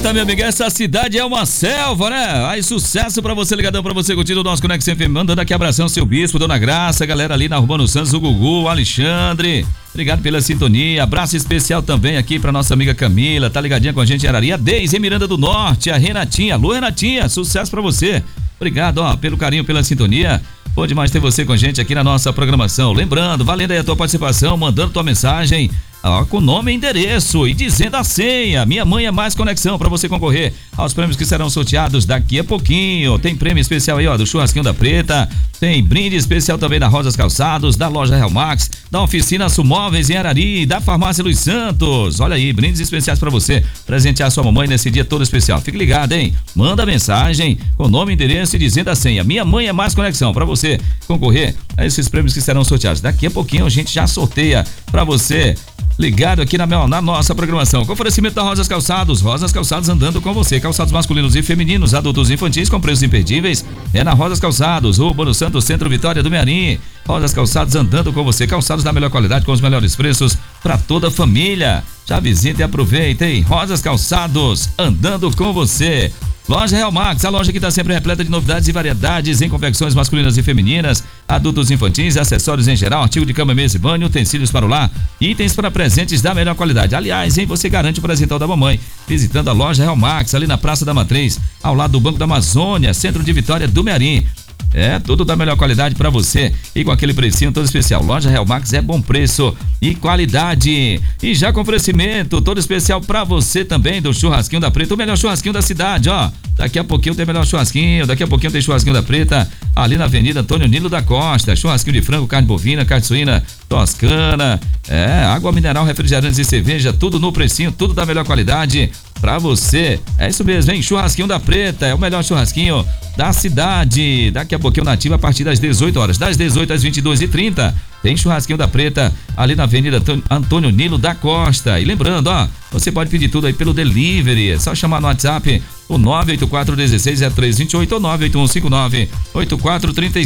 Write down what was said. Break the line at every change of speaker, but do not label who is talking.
Eita, meu amigo, essa cidade é uma selva, né? Aí, sucesso pra você, ligadão, pra você curtindo o nosso Conexão FM. Mandando aqui abração, seu bispo, Dona Graça, galera ali na Urbano Santos, o Gugu, o Alexandre. Obrigado pela sintonia. Abraço especial também aqui pra nossa amiga Camila, tá ligadinha com a gente em Arari. A Deise em Miranda do Norte, a Renatinha. Alô, Renatinha, sucesso pra você. Obrigado, ó, pelo carinho, pela sintonia. Bom demais ter você com a gente aqui na nossa programação. Lembrando, valendo aí a tua participação, mandando tua mensagem, ó, com nome e endereço e dizendo a senha. Minha Mãe é Mais Conexão, para você concorrer aos prêmios que serão sorteados daqui a pouquinho. Tem prêmio especial aí, ó, do Churrasquinho da Preta. Tem brinde especial também da Rosas Calçados, da loja Real Max, da Oficina Sumóveis em Arari, da Farmácia Luiz Santos. Olha aí, brindes especiais para você presentear sua mamãe nesse dia todo especial. Fique ligado, hein? Manda mensagem com nome, endereço e dizendo a senha. Minha Mãe é Mais Conexão, para você concorrer a esses prêmios que serão sorteados. Daqui a pouquinho a gente já sorteia para você, ligado aqui na nossa programação. Com oferecimento da Rosas Calçados. Rosas Calçados andando com você. Calçados masculinos e femininos, adultos e infantis com preços imperdíveis. É na Rosas Calçados, Rua Bolo Santos, Centro Vitória do Mearim. Rosas Calçados andando com você. Calçados da melhor qualidade com os melhores preços para toda a família. Já visita e aproveita, hein? Rosas Calçados andando com você. Loja Real Max, a loja que está sempre repleta de novidades e variedades em confecções masculinas e femininas, adultos e infantis, acessórios em geral, artigo de cama, mesa e banho, utensílios para o lar, itens para presentes da melhor qualidade. Aliás, hein, você garante o presentão da mamãe visitando a loja Real Max, ali na Praça da Matriz, ao lado do Banco da Amazônia, Centro de Vitória do Mearim. É, tudo da melhor qualidade pra você e com aquele precinho todo especial. Loja Real Max é bom preço e qualidade. E já com oferecimento todo especial pra você também do Churrasquinho da Preta, o melhor churrasquinho da cidade, ó. Daqui a pouquinho tem melhor churrasquinho, daqui a pouquinho tem Churrasquinho da Preta, ali na Avenida Antônio Nilo da Costa. Churrasquinho de frango, carne bovina, carne suína, toscana, água mineral, refrigerantes e cerveja, tudo no precinho, tudo da melhor qualidade pra você. É isso mesmo, hein? Churrasquinho da Preta é o melhor churrasquinho da cidade. Daqui a pouquinho nativa a partir das 18 horas, das 18 às 22h30. Tem Churrasquinho da Preta ali na Avenida Antônio Nilo da Costa. E lembrando, ó, você pode pedir tudo aí pelo delivery. É só chamar no WhatsApp o 984-160328 ou 98159-8435.